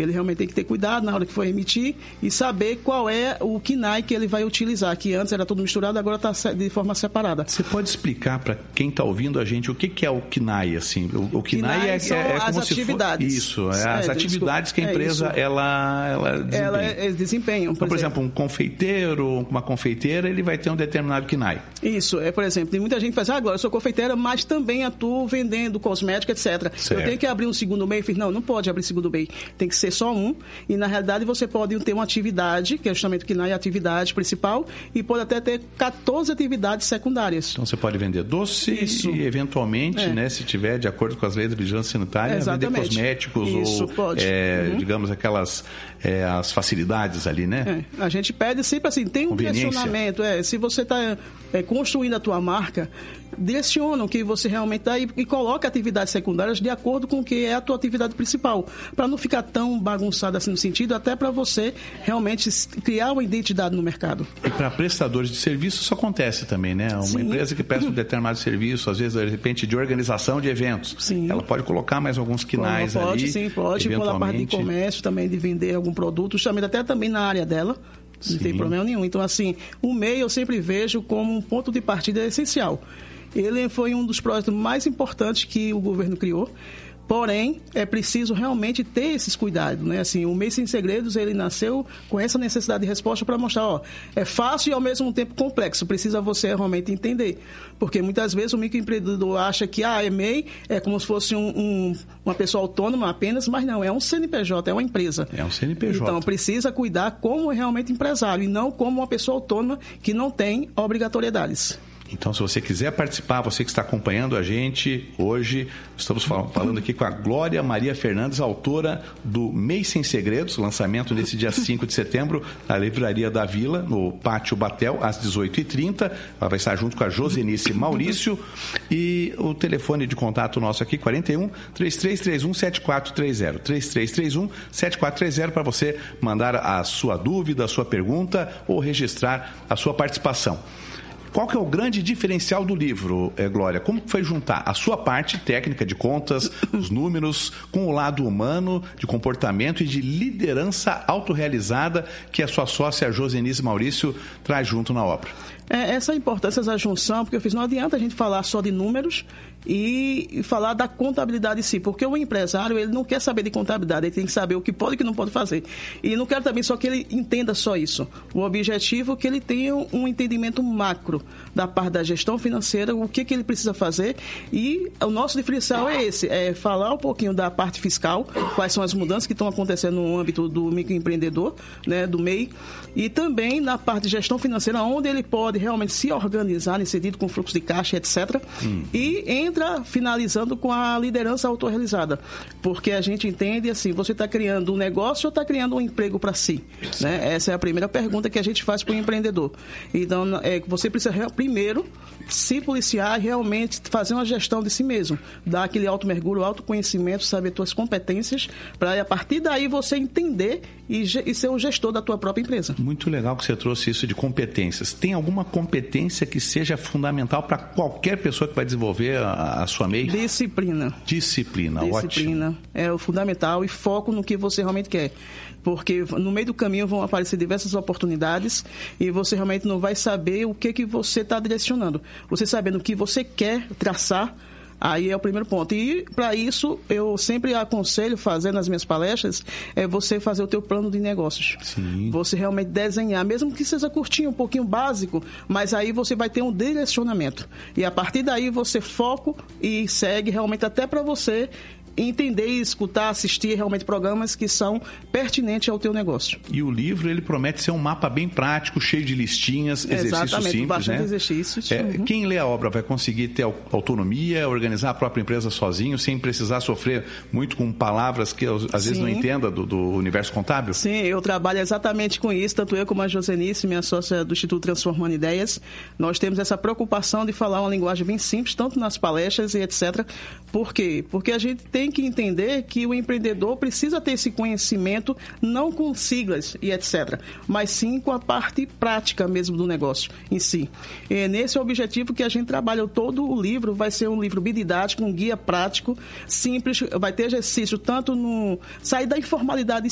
Ele realmente tem que ter cuidado na hora que for emitir e saber qual é o KNAI que ele vai utilizar, que antes era tudo misturado, agora está de forma separada. Você pode explicar para quem está ouvindo a gente o que é o KNAI? Assim? O KNAI é as como atividades. Se for... Isso, as atividades que a empresa ela desempenha. Por exemplo, um confeiteiro, uma confeiteira, ele vai ter um determinado KNAI. Isso, por exemplo, tem muita gente que faz, agora eu sou confeiteira, mas também atuo vendendo cosmético, etc. Certo. Eu tenho que abrir um segundo MEI? Não pode abrir segundo MEI, tem que ser só um, e na realidade você pode ter uma atividade, que é justamente o KNAI, a atividade principal, e pode até ter 14 atividades secundárias. Então você pode vender doce e eventualmente, se tiver de acordo com as leis da vigilância sanitária, vender cosméticos digamos, aquelas as facilidades ali, né? A gente pede sempre assim, tem um direcionamento, se você está construindo a tua marca, direciona o que você realmente dá e coloca atividades secundárias de acordo com o que é a tua atividade principal, para não ficar tão bagunçado assim no sentido, até para você realmente criar uma identidade no mercado. E para prestadores de serviço isso acontece também, né? Uma empresa que presta um determinado serviço, às vezes, de repente, de organização de eventos. Sim. Ela pode colocar mais alguns KNAIs ali. Pode pôr a parte de comércio também, de vender algum produto, justamente até também na área dela. Não tem problema nenhum. Então, assim, o MEI eu sempre vejo como um ponto de partida essencial. Ele foi um dos projetos mais importantes que o governo criou. Porém, é preciso realmente ter esses cuidados, né? Assim, o MEI Sem Segredos, ele nasceu com essa necessidade de resposta para mostrar, é fácil e ao mesmo tempo complexo, precisa você realmente entender. Porque muitas vezes o microempreendedor acha que MEI é como se fosse uma pessoa autônoma apenas, mas não, é um CNPJ, é uma empresa. É um CNPJ. Então, precisa cuidar como realmente empresário e não como uma pessoa autônoma que não tem obrigatoriedades. Então, se você quiser participar, você que está acompanhando a gente hoje, estamos falando aqui com a Glória Maria Fernandes, autora do MEI Sem Segredos, lançamento nesse dia 5 de setembro, na Livraria da Vila, no Pátio Batel, às 18h30. Ela vai estar junto com a Josenice Maurício. E o telefone de contato nosso aqui, 41 3331 7430. 3331 7430, para você mandar a sua dúvida, a sua pergunta ou registrar a sua participação. Qual que é o grande diferencial do livro, Glória? Como foi juntar a sua parte técnica de contas, os números, com o lado humano, de comportamento e de liderança autorrealizada que a sua sócia Josenice Maurício traz junto na obra? Essa importância, essa junção, porque eu fiz, não adianta a gente falar só de números e falar da contabilidade em si, porque o empresário, ele não quer saber de contabilidade, ele tem que saber o que pode e o que não pode fazer. E não quero também só que ele entenda só isso. O objetivo é que ele tenha um entendimento macro da parte da gestão financeira, o que ele precisa fazer, e o nosso diferencial é esse, é falar um pouquinho da parte fiscal, quais são as mudanças que estão acontecendo no âmbito do microempreendedor, né, do MEI, e também na parte de gestão financeira, onde ele pode realmente se organizar nesse sentido, com fluxo de caixa, etc. E entra finalizando com a liderança autorrealizada, porque a gente entende assim, você está criando um negócio ou está criando um emprego para si? Né? Essa é a primeira pergunta que a gente faz para o empreendedor. Então, você precisa primeiro se policiar e realmente fazer uma gestão de si mesmo, dar aquele automergulho, autoconhecimento, saber suas competências, para a partir daí você entender e ser o gestor da tua própria empresa. Muito legal que você trouxe isso de competências. Tem alguma competência que seja fundamental para qualquer pessoa que vai desenvolver a sua MEI? Disciplina. Ótimo. É o fundamental, e foco no que você realmente quer. Porque no meio do caminho vão aparecer diversas oportunidades e você realmente não vai saber o que você está direcionando. Você sabendo o que você quer traçar, aí é o primeiro ponto. E para isso, eu sempre aconselho fazer nas minhas palestras, é você fazer o teu plano de negócios. Sim. Você realmente desenhar, mesmo que seja curtinho, um pouquinho básico, mas aí você vai ter um direcionamento. E a partir daí você foca e segue realmente até para você entender, escutar, assistir realmente programas que são pertinentes ao teu negócio. E o livro, ele promete ser um mapa bem prático, cheio de listinhas, exercícios simples, bastante exercícios. Quem lê a obra vai conseguir ter autonomia, organizar a própria empresa sozinho, sem precisar sofrer muito com palavras que às vezes não entenda do universo contábil? Sim, eu trabalho exatamente com isso, tanto eu como a Josenice, minha sócia do Instituto Transformando Ideias. Nós temos essa preocupação de falar uma linguagem bem simples, tanto nas palestras e etc. Por quê? Porque a gente tem que entender que o empreendedor precisa ter esse conhecimento, não com siglas e etc., mas sim com a parte prática mesmo do negócio em si. É nesse objetivo que a gente trabalha. Todo o livro vai ser um livro bididático, um guia prático, simples, vai ter exercício tanto no sair da informalidade